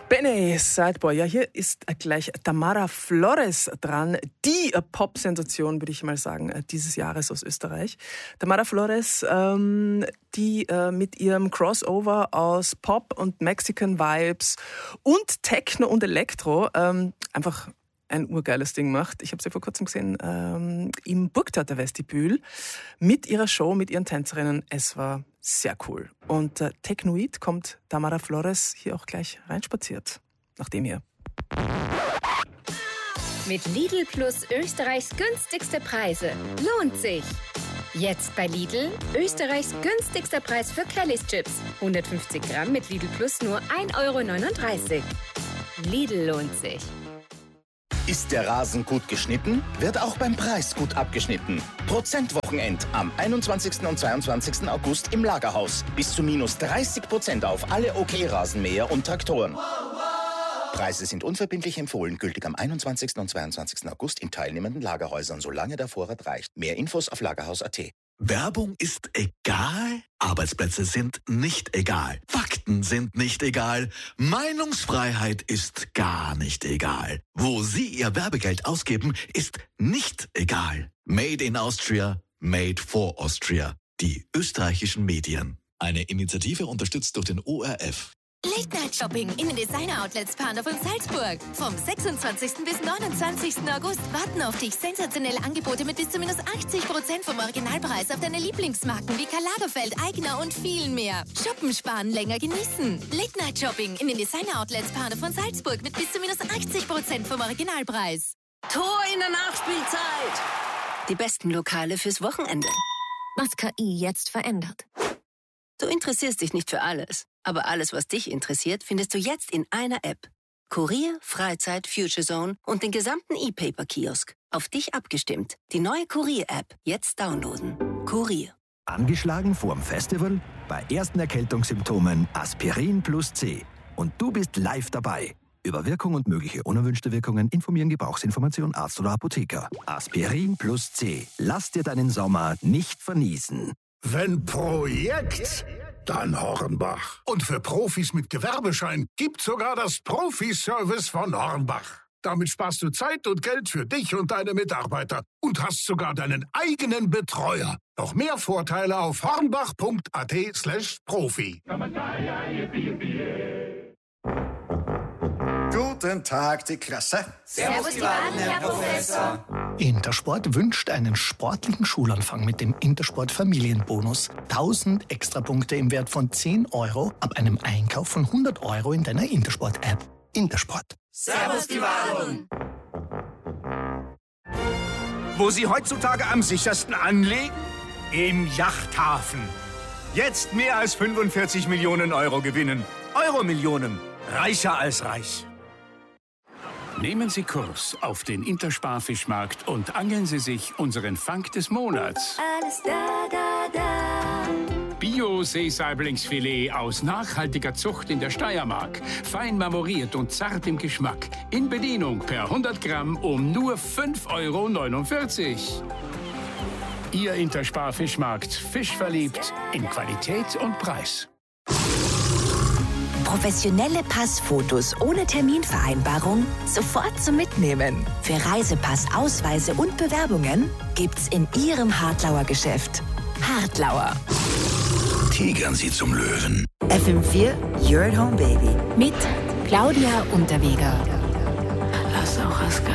Benny, Sideboy. Ja, hier ist gleich Tamara Flores dran. Die Pop-Sensation, würde ich mal sagen, dieses Jahres aus Österreich. Tamara Flores, die mit ihrem Crossover aus Pop und Mexican Vibes und Techno und Elektro einfach ein urgeiles Ding macht. Ich habe sie vor kurzem gesehen im Burgtheater Vestibül mit ihrer Show, mit ihren Tänzerinnen. Es war sehr cool. Und Technoid kommt Tamara Flores hier auch gleich reinspaziert. Nach dem hier. Mit Lidl Plus Österreichs günstigste Preise. Lohnt sich! Jetzt bei Lidl Österreichs günstigster Preis für Kellys Chips. 150 Gramm mit Lidl Plus nur 1,39 €. Lidl lohnt sich. Ist der Rasen gut geschnitten, wird auch beim Preis gut abgeschnitten. Prozentwochenend am 21. und 22. August im Lagerhaus. Bis zu minus 30% auf alle OK-Rasenmäher und Traktoren. Preise sind unverbindlich empfohlen, gültig am 21. und 22. August in teilnehmenden Lagerhäusern, solange der Vorrat reicht. Mehr Infos auf lagerhaus.at. Werbung ist egal, Arbeitsplätze sind nicht egal, Fakten sind nicht egal, Meinungsfreiheit ist gar nicht egal. Wo Sie Ihr Werbegeld ausgeben, ist nicht egal. Made in Austria, made for Austria. Die österreichischen Medien. Eine Initiative unterstützt durch den ORF. Late-Night-Shopping in den Designer-Outlets Pandorf und Salzburg. Vom 26. bis 29. August warten auf dich sensationelle Angebote mit bis zu minus 80% vom Originalpreis auf deine Lieblingsmarken wie Karl Lagerfeld, Aigner und vielen mehr. Shoppen, sparen, länger genießen. Late-Night-Shopping in den Designer-Outlets Pandorf und Salzburg mit bis zu minus 80% vom Originalpreis. Tor in der Nachspielzeit. Die besten Lokale fürs Wochenende. Was KI jetzt verändert. Du interessierst dich nicht für alles, aber alles, was dich interessiert, findest du jetzt in einer App. Kurier, Freizeit, Future Zone und den gesamten E-Paper-Kiosk. Auf dich abgestimmt. Die neue Kurier-App. Jetzt downloaden. Kurier. Angeschlagen vorm Festival? Bei ersten Erkältungssymptomen Aspirin plus C. Und du bist live dabei. Über Wirkung und mögliche unerwünschte Wirkungen informieren Gebrauchsinformation Arzt oder Apotheker. Aspirin plus C. Lass dir deinen Sommer nicht verniesen. Wenn Projekt, dann Hornbach. Und für Profis mit Gewerbeschein gibt sogar das Profiservice von Hornbach. Damit sparst du Zeit und Geld für dich und deine Mitarbeiter und hast sogar deinen eigenen Betreuer. Noch mehr Vorteile auf hornbach.at/Profi. Guten Tag, die Klasse. Servus, die Waden, Herr Professor. Intersport wünscht einen sportlichen Schulanfang mit dem Intersport Familienbonus. 1000 Extrapunkte im Wert von 10 € ab einem Einkauf von 100 € in deiner Intersport-App. Intersport. Servus, die Waden. Wo Sie heutzutage am sichersten anlegen? Im Yachthafen. Jetzt mehr als 45 Millionen € gewinnen. Euro-Millionen. Reicher als reich. Nehmen Sie Kurs auf den Intersparfischmarkt und angeln Sie sich unseren Fang des Monats. Alles da, da, da. Bio-Seesaiblingsfilet aus nachhaltiger Zucht in der Steiermark. Fein marmoriert und zart im Geschmack. In Bedienung per 100 Gramm um nur 5,49 €. Ihr Intersparfischmarkt. Fischverliebt in Qualität und Preis. Professionelle Passfotos ohne Terminvereinbarung sofort zum Mitnehmen. Für Reisepass, Ausweise und Bewerbungen gibt's in Ihrem Hartlauer Geschäft. Hartlauer. Tigern Sie zum Löwen. FM4, You're at Home, Baby. Mit Claudia Unterweger. Lass auch was